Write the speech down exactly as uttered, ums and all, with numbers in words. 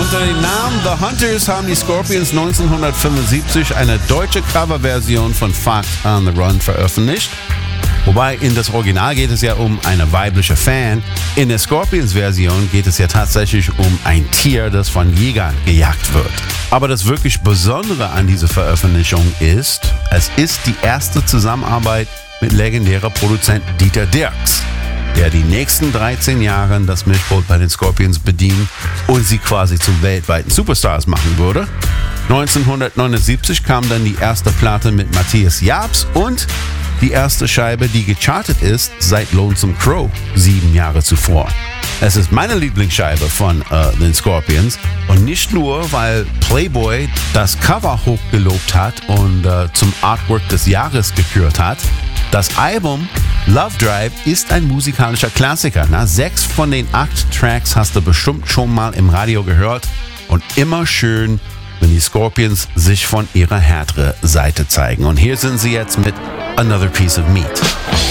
Unter dem Namen The Hunters haben die Scorpions neunzehnhundertfünfundsiebzig eine deutsche Coverversion von Fox on the Run veröffentlicht. Wobei in das Original geht es ja um eine weibliche Fan. In der Scorpions-Version geht es ja tatsächlich um ein Tier, das von Jägern gejagt wird. Aber das wirklich Besondere an dieser Veröffentlichung ist, es ist die erste Zusammenarbeit mit legendärer Produzent Dieter Dierks, der die nächsten dreizehn Jahre das Mischpult bei den Scorpions bedient und sie quasi zu weltweiten Superstars machen würde. neunzehnhundertneunundsiebzig kam dann die erste Platte mit Matthias Jabs und die erste Scheibe, die gechartet ist seit Lonesome Crow, sieben Jahre zuvor. Es ist meine Lieblingsscheibe von äh, den Scorpions und nicht nur, weil Playboy das Cover hochgelobt hat und äh, zum Artwork des Jahres gekürt hat. Das Album Love Drive ist ein musikalischer Klassiker. Na, sechs von den acht Tracks hast du bestimmt schon mal im Radio gehört und immer schön, wenn die Scorpions sich von ihrer härteren Seite zeigen. Und hier sind sie jetzt mit Another Piece of Meat.